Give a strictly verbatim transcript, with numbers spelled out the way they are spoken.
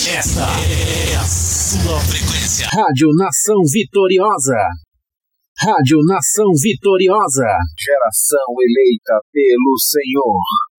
Esta é a sua frequência. Rádio Nação Vitoriosa. Rádio Nação Vitoriosa. Geração eleita pelo Senhor.